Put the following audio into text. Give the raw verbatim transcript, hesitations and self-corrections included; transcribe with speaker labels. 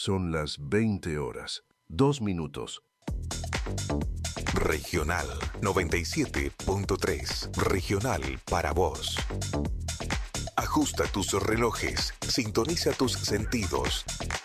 Speaker 1: Son las veinte horas, dos minutos.
Speaker 2: Regional noventa y siete punto tres. Regional para vos. Ajusta tus relojes, sintoniza tus sentidos.